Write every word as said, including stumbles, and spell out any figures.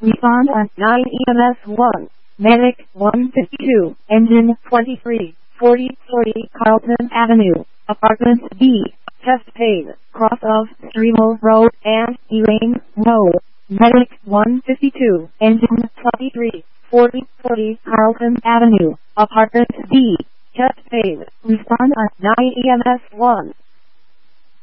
Respond on nine E M S one. Medic one fifty-two, engine twenty-three, forty forty Carlton Avenue, Apartment B, Test Paid, cross of Streamo Road and Elaine Road. Medic one fifty-two, engine twenty-three, forty forty Carlton Avenue, Apartment B, Test Paid. Respond on nine E M S one.